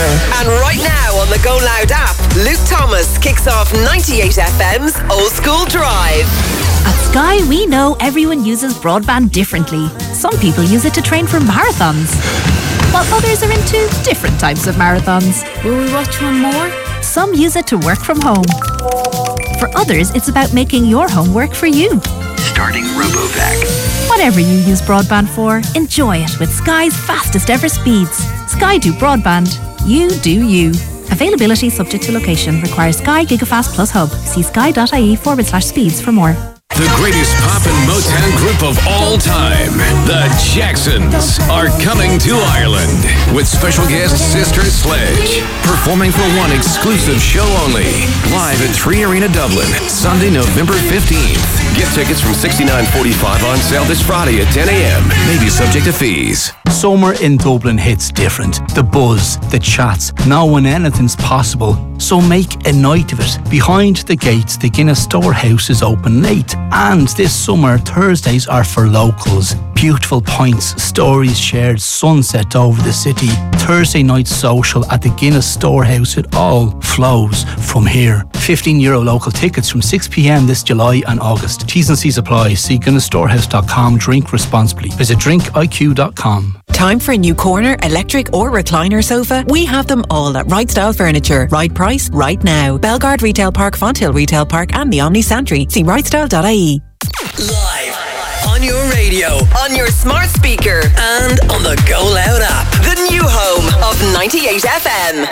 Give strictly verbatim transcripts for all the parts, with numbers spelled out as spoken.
And right now on the Go Loud app, Luke Thomas kicks off ninety-eight F M's Old School Drive. At Sky, we know everyone uses broadband differently. Some people use it to train for marathons, while others are into different types of marathons. Will we watch one more? Some use it to work from home. For others, it's about making your home work for you. Starting RoboVac. Whatever you use broadband for, enjoy it with Sky's fastest ever speeds. Sky do broadband. You do you. Availability subject to location. Requires Sky Gigafast Plus Hub. See sky.ie forward slash speeds for more. The greatest pop and Motown group of all time, the Jacksons, are coming to Ireland with special guest Sister Sledge, performing for one exclusive show only, live at Three Arena Dublin, Sunday, November fifteenth. Get tickets from sixty-nine forty-five on sale this Friday at ten a.m. Maybe subject to fees. Summer in Dublin hits different. The buzz, the chats, now when anything's possible. So make a night of it. Behind the gates, the Guinness Storehouse is open late. And this summer, Thursdays are for locals. Beautiful pints, stories shared, sunset over the city. Thursday night social at the Guinness Storehouse. It all flows from here. fifteen euro local tickets from six p.m. this July and August. T's and C's apply. See guinness storehouse dot com. Drink responsibly. Visit drink I Q dot com. Time for a new corner, electric or recliner sofa? We have them all at Right Style Furniture. Right price, right now. Belgard Retail Park, Fonthill Retail Park and the Omni Santry. See right style dot I E. Live on your radio, on your smart speaker, and on the Go Loud app. The new home of ninety-eight F M.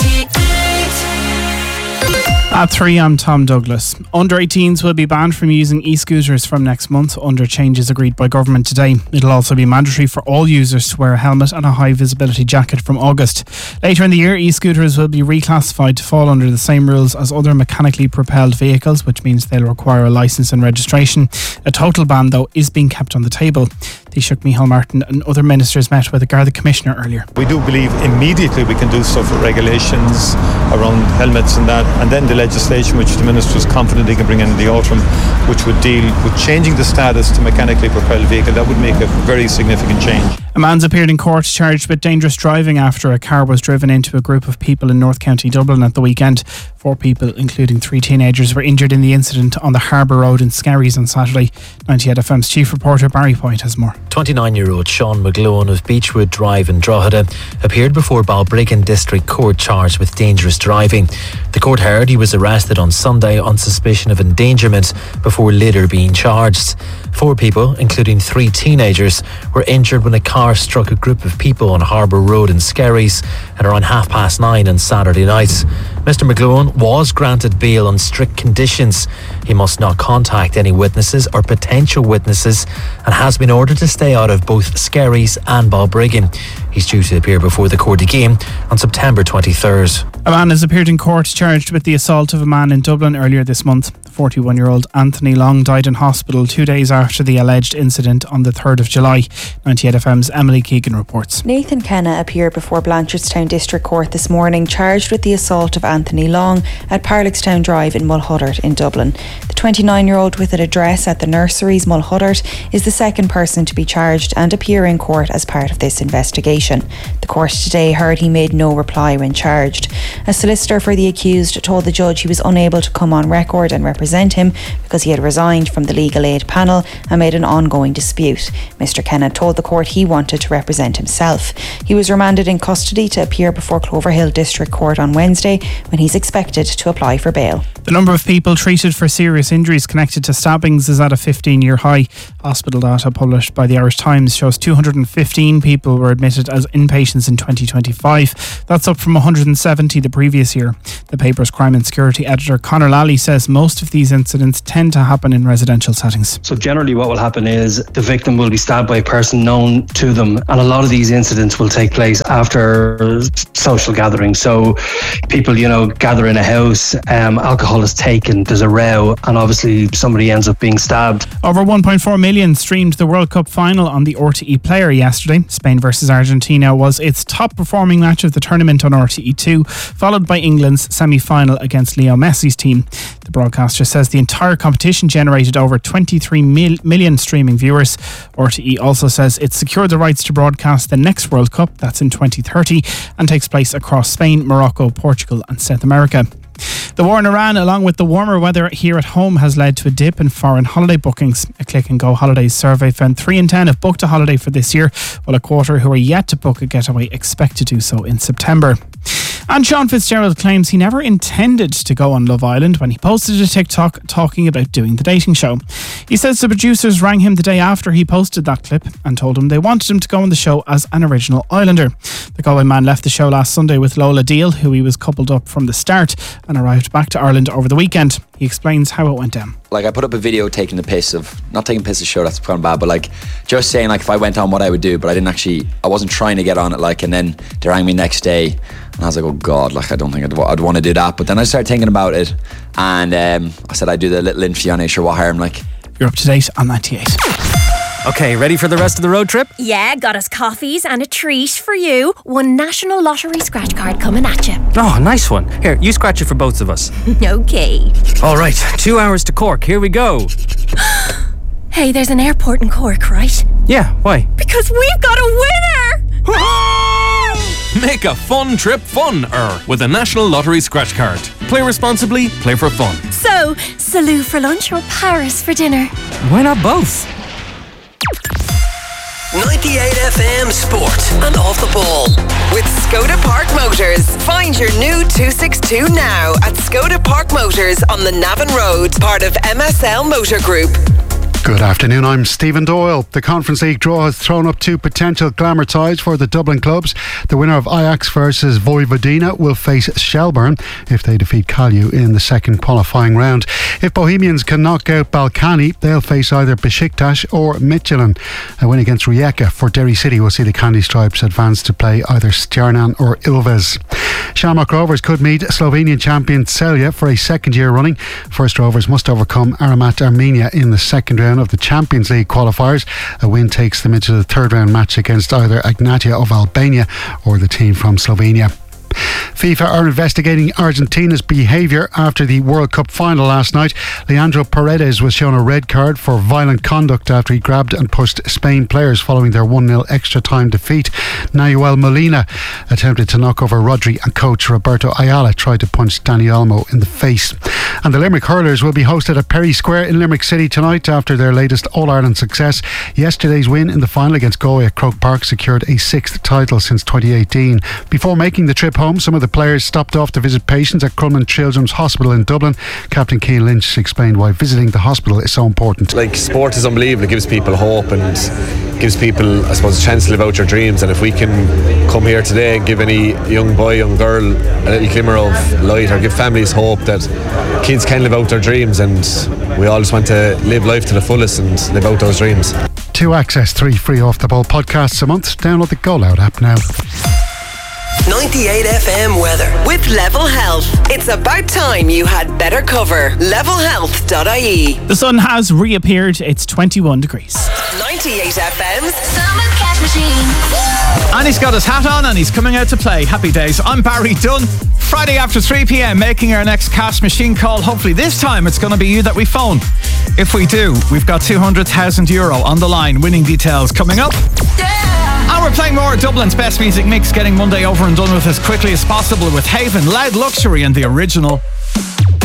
At three, I'm Tom Douglas. Under eighteens will be banned from using e-scooters from next month under changes agreed by government today. It'll also be mandatory for all users to wear a helmet and a high visibility jacket from August. Later in the year, e-scooters will be reclassified to fall under the same rules as other mechanically propelled vehicles, which means they'll require a licence and registration. A total ban, though, is being kept on the table. Taoiseach Micheál Martin and other ministers met with the Garda Commissioner earlier. We do believe immediately we can do stuff with regulations around helmets and that, and then the legislation which the Minister is confident he can bring in the autumn, which would deal with changing the status to mechanically propelled vehicle. That would make a very significant change. A man's appeared in court charged with dangerous driving after a car was driven into a group of people in North County Dublin at the weekend. Four people, including three teenagers, were injured in the incident on the Harbour Road in Skerries on Saturday. ninety-eight F M's chief reporter Barry Point has more. twenty-nine-year-old Sean McGlowan of Beechwood Drive in Drogheda appeared before Balbriggan District Court charged with dangerous driving. The court heard he was arrested on Sunday on suspicion of endangerment before later being charged. Four people, including three teenagers, were injured when a car struck a group of people on Harbour Road in Skerries at around half past nine on Saturday night. Mister McGlowan was granted bail on strict conditions. He must not contact any witnesses or potential witnesses and has been ordered to stay out of both Skerries and Balbriggan. He's due to appear before the court again on September twenty-third. A man has appeared in court charged with the assault of a man in Dublin earlier this month. forty-one-year-old Anthony Long died in hospital two days after the alleged incident on the third of July. ninety-eight F M's Emily Keegan reports. Nathan Kenna appeared before Blanchardstown District Court this morning charged with the assault of Anthony Long at Parlickstown Drive in Mulhuddart in Dublin. The twenty-nine-year-old with an address at the Nurseries Mulhuddart is the second person to be charged and appear in court as part of this investigation. The court today heard he made no reply when charged. A solicitor for the accused told the judge he was unable to come on record and represent him because he had resigned from the legal aid panel amid an ongoing dispute. Mister Kenna told the court he wanted to represent himself. He was remanded in custody to appear before Cloverhill District Court on Wednesday when he's expected to apply for bail. The number of people treated for serious injuries connected to stabbings is at a fifteen-year high. Hospital data published by the Irish Times shows two hundred fifteen people were admitted as inpatients in twenty twenty-five. That's up from one hundred seventy the previous year. The paper's crime and security editor Conor Lally says most of these incidents tend to happen in residential settings. So generally what will happen is the victim will be stabbed by a person known to them, and a lot of these incidents will take place after social gatherings. So people, you know, gather in a house, um, alcohol is taken, there's a row, and obviously somebody ends up being stabbed. Over one point four million streamed the World Cup final on the R T E Player yesterday. Spain versus Argentina was its top performing match of the tournament on R T E two, followed followed by England's semi-final against Leo Messi's team. The broadcaster says the entire competition generated over twenty-three mil- million streaming viewers. R T E also says it's secured the rights to broadcast the next World Cup, that's in twenty thirty, and takes place across Spain, Morocco, Portugal and South America. The war in Iran, along with the warmer weather here at home, has led to a dip in foreign holiday bookings. A Click and Go Holidays survey found three in ten have booked a holiday for this year, while a quarter who are yet to book a getaway expect to do so in September. And Sean Fitzgerald claims he never intended to go on Love Island when he posted a TikTok talking about doing the dating show. He says the producers rang him the day after he posted that clip and told him they wanted him to go on the show as an original Islander. The Galway man left the show last Sunday with Lola Deal, who he was coupled up from the start, and arrived back to Ireland over the weekend. He explains how it went down. Like, I put up a video taking the piss of, not taking piss of show, that's kind of bad, but like just saying like if I went on what I would do, but I didn't actually, I wasn't trying to get on it, like, and then they rang me next day and I was like, oh God, like I don't think I'd, I'd want to do that. But then I started thinking about it and um, I said I'd do the little interview on it, sure, what harm, like. You're up to date on ninety-eight. Okay, ready for the rest of the road trip? Yeah, got us coffees and a treat for you. One National Lottery scratch card coming at you. Oh, nice one. Here, you scratch it for both of us. Okay. All right, two hours to Cork. Here we go. Hey, there's an airport in Cork, right? Yeah, why? Because we've got a winner! Make a fun trip fun-er with a National Lottery scratch card. Play responsibly, play for fun. So, Salou for lunch or Paris for dinner? Why not both? ninety-eight F M Sport and Off the Ball with Skoda Park Motors. Find your new two sixty-two now at Skoda Park Motors on the Navan Road, part of M S L Motor Group. Good afternoon, I'm Stephen Doyle. The Conference League draw has thrown up two potential glamour ties for the Dublin clubs. The winner of Ajax versus Vojvodina will face Shelburne if they defeat Kalju in the second qualifying round. If Bohemians can knock out Balkany, they'll face either Besiktas or Midtjylland. A win against Rijeka for Derry City will see the Candy Stripes advance to play either Stjarnan or Ilves. Shamrock Rovers could meet Slovenian champion Celje for a second year running. First Rovers must overcome Aramat Armenia in the second round of the Champions League qualifiers. A win takes them into the third round match against either Agnatia of Albania or the team from Slovenia. FIFA are investigating Argentina's behaviour after the World Cup final last night. Leandro Paredes was shown a red card for violent conduct after he grabbed and pushed Spain players following their one nil extra time defeat. Nahuel Molina attempted to knock over Rodri and coach Roberto Ayala tried to punch Dani Olmo in the face. And the Limerick Hurlers will be hosted at Perry Square in Limerick City tonight after their latest All-Ireland success. Yesterday's win in the final against Galway at Croke Park secured a sixth title since twenty eighteen. Before making the trip home, some of the players stopped off to visit patients at Crumlin Children's Hospital in Dublin. Captain Cian Lynch explained why visiting the hospital is so important. Like, sport is unbelievable. It gives people hope and gives people, I suppose, a chance to live out your dreams. And if we can come here today and give any young boy, young girl a little glimmer of light, or give families hope that kids can live out their dreams, and we all just want to live life to the fullest and live out those dreams. To access three free Off the Ball podcasts a month, download the Go Loud app now. ninety-eight F M weather with Level Health. It's about time you had better cover. level health dot I E. The sun has reappeared. It's twenty-one degrees. ninety-eight F M's Summer Cash Machine. And he's got his hat on and he's coming out to play. Happy days. I'm Barry Dunn. Friday after three p.m. making our next cash machine call. Hopefully this time it's going to be you that we phone. If we do, we've got two hundred thousand euro on the line. Winning details coming up. And we're playing more Dublin's best music mix, getting Monday over and done with as quickly as possible with Haven, Loud Luxury and the original.